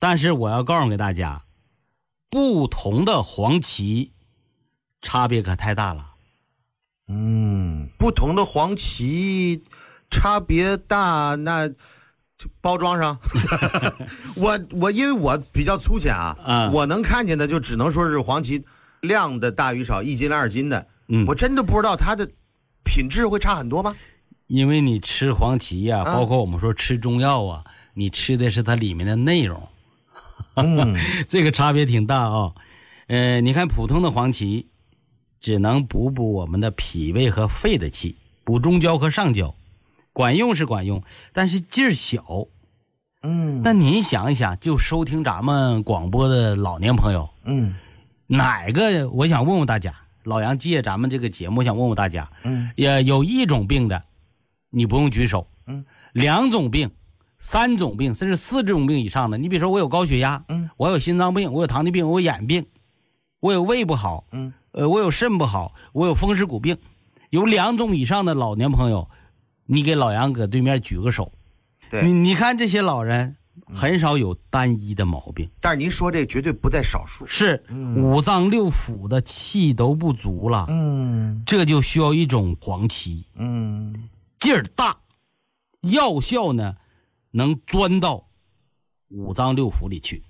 但是我要告诉给大家，不同的黄芪差别可太大了。 不同的黄芪差别大，那包装上我因为我比较粗浅啊，我能看见的就只能说是黄芪量的大与少，1斤2斤的，我真的不知道它的品质会差很多吗？ 因为你吃黄芪呀，包括我们说吃中药啊，你吃的是它里面的内容，这个差别挺大啊。你看普通的黄芪只能补我们的脾胃和肺的气，补中焦和上焦，管用是管用，但是劲儿小。那您想一想，就收听咱们广播的老年朋友，哪个我想问问大家，老杨借咱们这个节目想问问大家，也有一种病的你不用举手，2种病3种病甚至4种病以上的，你比如说我有高血压，我有心脏病，我有糖尿病，我有眼病，我有胃不好，我有肾不好，我有风湿骨病，有2种以上的老年朋友，你给老杨搁对面举个手。 对， 你看这些老人很少有单一的毛病， 但是您说这绝对不在少数， 是5脏6腑的气都不足了，这就需要一种黄芪，劲儿大，药效呢能钻到5脏6腑里去。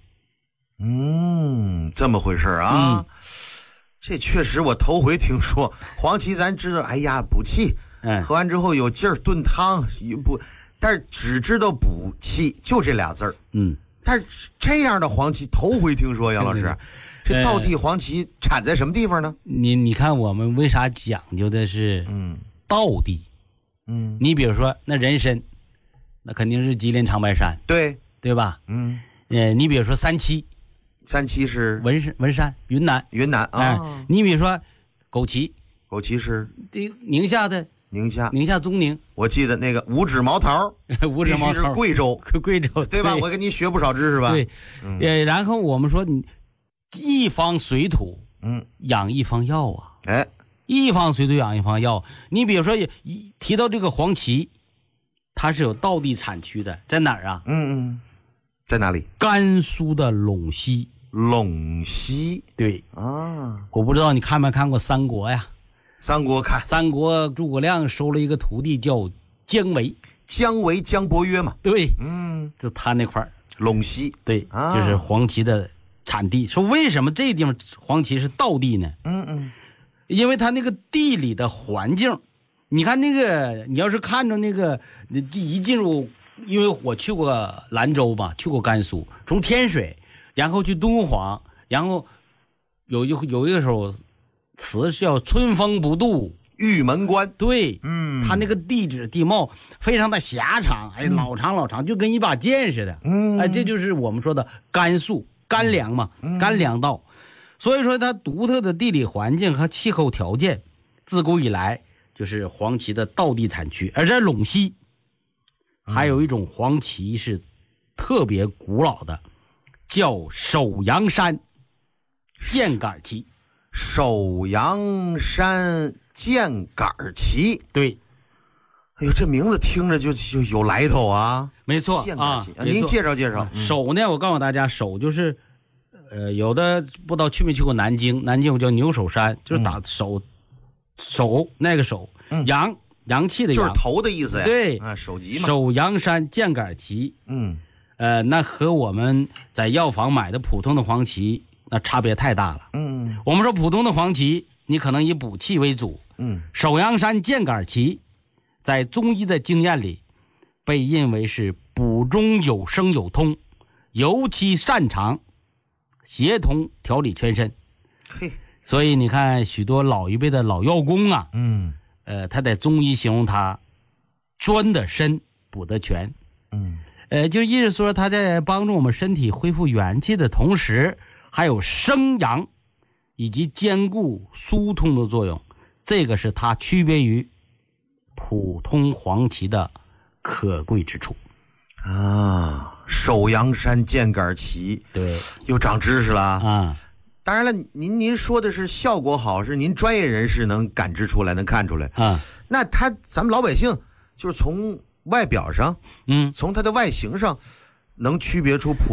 这么回事啊？这确实我头回听说。黄芪咱知道，哎呀补气，喝完之后有劲儿，炖汤不，但是只知道补气，就这俩字儿。但是这样的黄芪头回听说，杨老师，这道地黄芪产在什么地方呢？ 你看我们为啥讲究的是道地？你比如说那人参，那肯定是吉林长白山，对吧？你比如说三七是文山云南啊。你比如说枸杞是这宁夏宗宁， 我记得那个五指毛桃必须是贵州对吧？我跟你学不少知识吧？ 对，然后我们说你一方水土养一方药啊，一方水土养一方药。你比如说提到这个黄芪，它是有道地产区的，在哪儿啊？在哪里？甘肃的陇西。对啊，我不知道你看没看过三国呀？三国诸葛亮收了一个徒弟叫姜维姜伯约嘛。对，就他那块儿陇西，对，就是黄芪的产地。说为什么这地方黄芪是道地呢？因为它那个地理的环境，你看那个，你要是看着那个一进入，因为我去过兰州嘛，去过甘肃，从天水然后去敦煌，然后有一个时候词是叫春风不度玉门关。对，它那个地貌非常的狭长，老长，就跟一把剑似的。这就是我们说的甘肃甘凉嘛，甘凉道。所以说它独特的地理环境和气候条件，自古以来就是黄芪的道地产区。而在陇西还有一种黄芪是特别古老的，叫首阳山箭杆芪。首阳山箭杆芪，对。哎呦，这名字听着就有来头啊！没错啊，您介绍介绍。首呢，我告诉大家，首就是有的不知道去没去过南京，南京有叫牛首山，就是打手那个手，阳气的阳，就是头的意思呀。对啊，首级嘛。首阳山箭杆芪，那和我们在药房买的普通的黄芪那差别太大了。我们说普通的黄芪，你可能以补气为主。首阳山箭杆芪在中医的经验里被认为是补中有生有通，尤其擅长协同调理全身。所以你看许多老一辈的老药工啊，他在中医形容他专得身补得全。就意思说他在帮助我们身体恢复元气的同时，还有生阳以及兼顾疏通的作用，这个是它区别于普通黄芪的可贵之处啊。首阳山箭杆芪，对，又长知识了啊。当然了，您说的是效果好，是您专业人士能感知出来，能看出来啊。那咱们老百姓就是从外表上，从它的外形上，能区别出